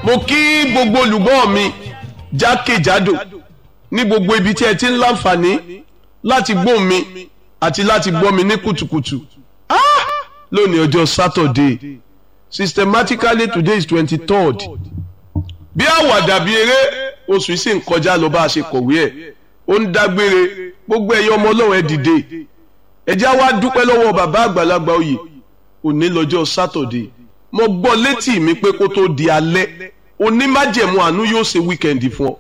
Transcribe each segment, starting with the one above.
mo kí gbogbo olùgbọ́ mi jákèjádò ní gbogbo ibi tí ẹ ti ń láǹfààní láti gbọ́ mi àti láti gbọ́ mi ní kùtùkùtù lónìí ọjọ́ Saturday systematically today is 23rd bí àwàdà bí eré oṣù sì ń kọjá lọ bá a ṣe kọ̀wé ẹ̀ ó ń dágbére gbogbo ẹ̀yin ọmọ Ọlọ́run ẹ dìde ẹ jẹ́ wá dúpẹ́ lọ́wọ́ bàbá àgbàlagbà oyè òní lọ́jọ́ Saturday mo gbọ́ létí mi pé kó tó di alẹ́ onímájẹ̀mú àánú yóò ṣe wíkẹ̀ndì fún ọ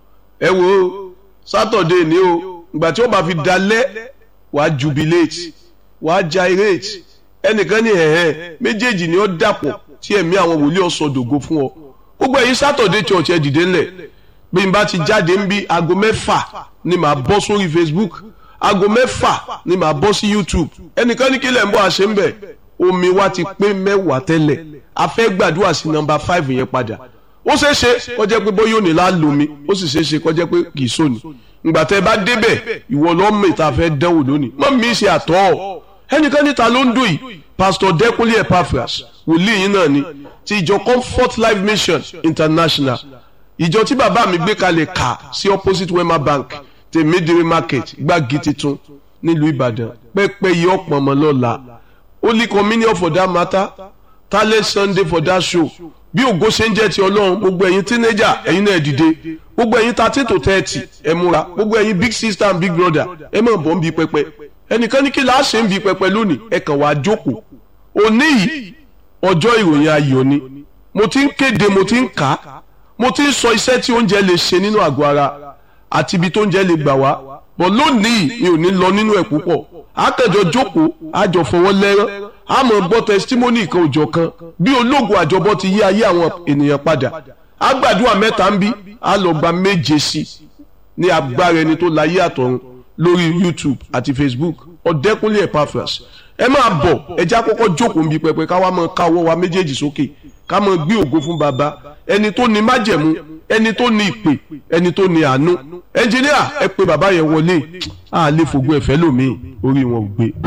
ẹ wo Saturday ni o ìgbà tí ó bá fi dalẹ́ wàá jubilate wàá gyrate ẹnìkan ní méjèèjì ni ó dàpọ̀ tí ẹ̀mí àwọn wòlíì ọ̀sọ̀dògo fún ọ gbogbo ẹ̀yin Saturday church ẹ dìde ńlẹ̀ bí n bá ti jáde ń bí aago 6 ni màá bọ́ sórí Facebook aago 6 ni màá bọ́ sí YouTube ẹnìkan ní kílẹ̀ ń bọ́ àṣẹ ń bẹ̀ omi wa ti pé 10 tẹ́lẹ̀ a fẹ́ gbàdúrà sí nọ́mbà 5 yẹn padà ó ṣeéṣe kó jẹ́ pé bóyá òní la lomi ó sì ṣeéṣe kó jẹ́ pé kì í sóni ìgbà tẹ́ bá débẹ̀ ìwọ lọ́mọ ìta fẹ́ dánwò lónìí mọ́ mi ṣe àtọ́ ẹnìkan níta ló ń dùn yìí Pastor Dẹ́kunlé Epaphras wòlíì yìí náà ni ti ìjọ Comfort Life Mission International ìjọ tí bàbá mi gbé kalẹ̀ kà sí opposite Wema Bank tèmídìrí market gbági titun nílùú Ìbàdàn pẹ́pẹ́ yìí ọ̀pọ̀ ọmọ lọ́la Holy Communion for that matter Talent Sunday for that show bí ògo ṣe ń jẹ́ ti Ọlọ́run gbogbo ẹ̀yin teenager ẹ̀yin náà dìde gbogbo ẹ̀yin 13 to 30 ẹ múra gbogbo ẹ̀yin big sister and big brother ẹ máa bọ̀ ń bi pẹpẹ ẹnìkan ní kí la ṣe ń bi pẹpẹ lónìí ẹ kàn wá jókòó òní yìí ọjọ́ ìròyìn ayọ̀ ni mo ti ń kéde mo ti ń kà á mo ti ń sọ iṣẹ́ tí oúnjẹ lè ṣe nínú àgọ́ ara àti ibi tó oúnjẹ lè gbà wá bọ̀ lónìí mi ò ní lọ nínú ẹ̀ púpọ̀ àkànjọ jókòó àjọ fọwọ́ lẹ́rán àmọ́ gbọ́ testimony kan òjọ̀ kan bí ológun àjọbọ ti yí ayé àwọn ènìyàn padà àgbàdua 3 ń bí a lọ gba 7 sí ní agbára ẹni tó láyé àtọ̀run lórí YouTube àti Facebook Ọ̀dẹ́kúnlé Epaphras ẹ máa bọ̀ ẹjẹ́ àkọ́kọ́ jókòó ń bí pẹpẹ ká wá máa káwọ́ wa méjèèjì sókè ká máa gbé ògo fún baba ẹni tó ní májẹ̀mú ẹni tó ní ìpè ẹni tó ní àánú ẹnjìníà ẹ pé bàbá yẹn wọlé àlè fògbó ẹ̀fẹ́ lómi orí wọn ò gbé.